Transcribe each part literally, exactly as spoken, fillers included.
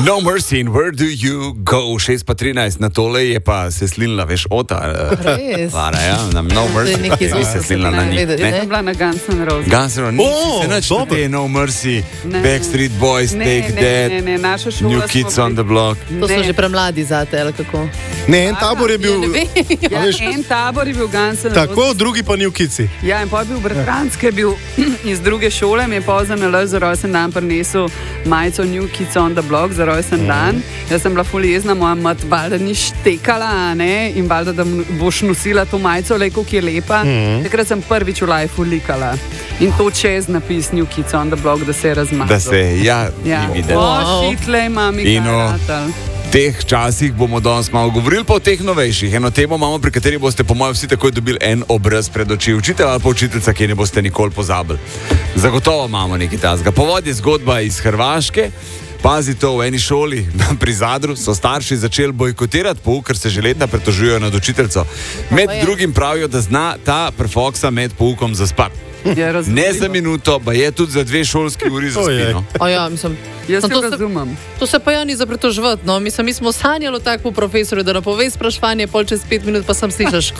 No Mercy in Where Do You Go, šest pa trinajst, na tole je pa se slila, veš, Ota. Res? Vara, ja, na No Mercy, nekaj je se slila na njih. Ne, Jaz sem bila na Guns N' Roses. Guns N' Roses, O, nisi se nač na dobro. te No Mercy, Ne. Backstreet Boys, Ne, Take ne, That, ne, ne, naša šola New smo Kids bili- on the Block. To so Ne. že premladi zate, ali kako? Ne, en tabor je bil. Ja, ne vem. Ja, A veš, en tabor je bil Guns N' Roses. tako, drugi pa New Kidsi. Ja, in pa je bil bratranc, ki je bil iz druge šole, mi je pa za nalož za rojsten dan prinesel majico New Kids on the Block za rojsten dan. Jaz sem bila ful jezna, moja mat valjda ni štekala, a ne, in valjda, da m- boš nosila to majico, le koliko je lepa. Takrat sem prvič v lifeu likala. In to čez napis New Kids on the Block, da se je razmazal. Da se, ja, Ja, ni videl. o, šitle, mami, In o- karatal. V teh časih bomo danes malo govorili, pa o teh novejših. Eno temo imamo, pri kateri boste, po mojem, vsi takoj dobili en obraz pred oči. Učitelj ali pa učiteljica, ki ne boste nikoli pozabili. Zagotovo imamo nekaj tazga. Povod je zgodba iz Hrvaške. Pazi to, v eni šoli pri Zadru so starši začeli bojkotirati pouk, ker se že leta pretožujejo nad učiteljico. Med je. drugim pravijo, da zna ta prefoksa med poukom zaspati. Je razumljivo. Ne za minuto, pa je tudi za dve šolski uri za Ojej. spino. O ja, mislim. Jaz No, se to se- razumem. To se pa ja ni za pretoževati, no. Mislim, mi smo sanjali o takvu profesorju, da napove spraševanje, pol čez pet minut pa sem slišaš.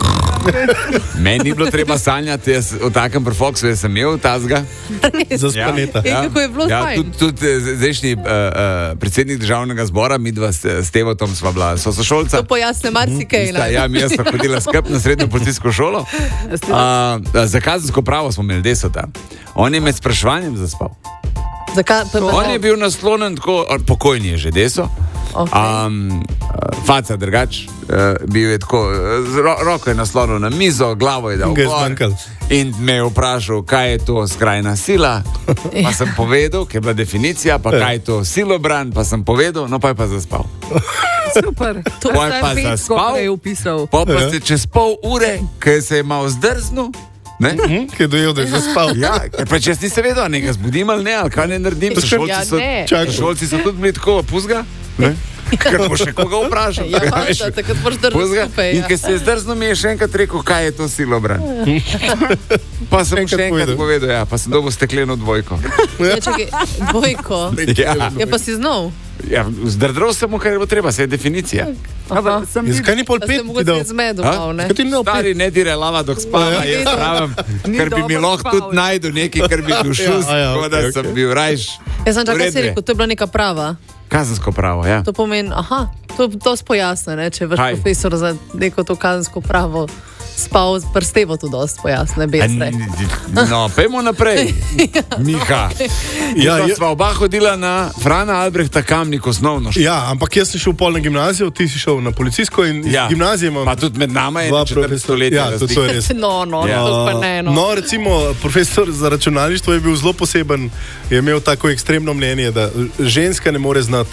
Meni ni bilo treba sanjati, jaz o takem prefoksu jaz sem imel tazga. Za spaneta. Ja. kako je bilo ja, fajn. tudi, tudi eh, zdajšnji uh, uh, predsednik državnega zbora, midva s, s Tevotom sva bila sošolca. To pojasne marsikaj. Sta, ja, mi jaz sem hodila skup na srednjo policijsko šolo. Uh, za kazensko pravo smo imeli desota. On je med spraševanjem zaspal. Zakaj? Pa, On je bil naslonjen tako, or, pokojni je že deso. Okay. Um, faca drugač, uh, bil je tako, z ro, roko je naslonil na mizo, glavo je dal Ga je gor zmanjkalo. in me je vprašal, kaj je to skrajna sila. Pa sem povedal, ker je bila definicija, pa kaj je to silobran, pa sem povedal, no pa je pa zaspal. Super. To Pol je pa zaspal. je upisal. Pa pa Ja. se čez pol ure, ker se je malo zdrznil, ne? Hm, ki je dojel, da je zaspal. Ja, ker pa če si se vedel, nekaj zbudim ali ne, ali kaj ne naredim. Šolci Ja, so, ne. Čakaj. šolci so tudi bili tako, puzga. Ne? Ker bo še koga vprašal. Ja, veš, valjda, takrat moraš držati puzga. skupaj, In ja. ker se je zdrznil, mi je še enkrat rekel, kaj je to silobran. Pa sem mu še Enkrat enkrat povedal. povedal, ja, pa sem dobil stekleno dvojko. Ja, čakaj, dvojko. Ja, Ja, pa si znov. ja, zdrdral sem mu, kar je bilo treba, se je definicija. Ampak sem Ja, zakaj ni pol Da pet ste ti mogoče dal? zmedu A? malo, ne? Kaj ti ni dal pet? Stari ne dire lava dok spava, Ja. jaz pravim, Ni ker bi mi dobro lahko spal, tudi ja. najdel nekaj, kar bi bil šus, Ja, ja, tako da okej, sem okej. bil rajš. Jaz sem čakal, V kaj si redu je. rekel, to je bila neka prava. Kazensko pravo, ja. To pomeni, aha, to, to spojasne, ne, če je vaš Kaj? profesor za neko to kazensko pravo spal, prstevo to dosti pojasne, A, besne. n- No, pojmo naprej. Miha. Ja, Ja, je- sva oba hodila na Frana Albrehta Kamnik osnovno šolo. Ja, ampak jaz sem šel pol na gimnazijo, ti si šel na policijsko in Ja. ja. gimnazijo imam. Pa tudi med nama je dva četrt profesorja. stoletja Ja, to, razlike. to je res. No, no, Ja. ja. to pa ne, no. No, recimo, profesor za računalništvo je bil zelo poseben, je imel tako ekstremno mnenje, da ženska ne more znati.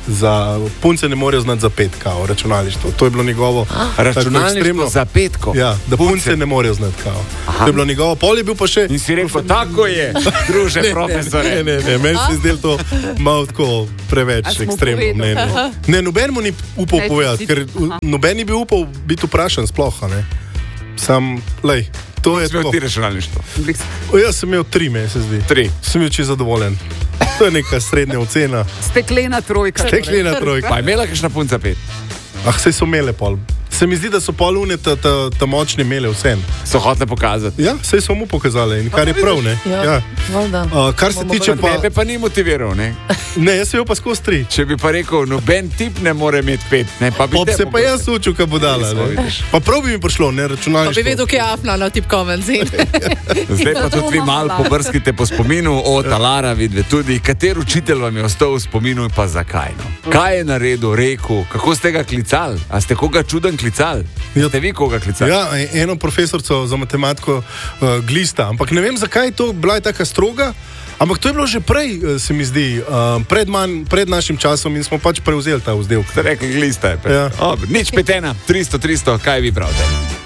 Za punce ne morejo znati za pet, kao računalništvo. To je bilo njegovo. tako Računalništvo ekstremno. za petko. Ja, da punce ne morejo znati, kao. To je bilo njegovo. Pol je bil pa še. In si rekel, tako je, druže profesore. Ne, ne, ne, meni se je zdelo to malo tako preveč A smo ekstremno povedali? mnenje. Ne, noben mu ni upal Ej, povedati, ti- ker Aha. noben ni bil upal biti vprašan sploh. a ne. Sam, lej, to je Smel to. ti računalništvo. O, jaz sem imel tri, meni se zdi. Tri. Sem bil čisto zadovoljen. To je neka srednja ocena. Steklena trojka. Steklena trojka. Pa je imela kakšna punca pet? Ah, sej so imele pol. Se mi zdi, da so pol une ta, ta, ta močne imele vsem. So hotele pokazati. Ja, sej so mu pokazali in kar je prav, ne? Ja, Ja. valjda. Uh, kar se Bomo tiče pa... Tebe pa ni motiviral, ne? Ne, jaz sem bil pa skozi tri. Če bi pa rekel, noben tip ne more imeti pet, ne? Pa bi Pop te se pa mogoče. jaz učil, kaj bo dala. Nismo, ne. vidiš. Pa prav bi mi prišlo, ne Pa bi računalništvo. vedel, kje je afna na tipkovem zin. Zdaj pa tudi vi malo pobrskite po spominu, o Talara vidve tudi, kater učitelj vam je ostal v spominu in pa zakaj. No? Kaj je naredil, rekel, kako ste ga klicali? A ste koga čuden klicali? Ja. Ste vi koga klicali? Ja, eno profesorco za matematiko uh, glista, ampak ne vem, zakaj je to bila taka stroga. Ampak to je bilo že prej, eh, se mi zdi, uh, pred, manj, pred našim časom in smo pač prevzeli ta vzdevek. Ste rekli, glista je. Ja. Nič petena, tristo, tristo, kaj vi pravite?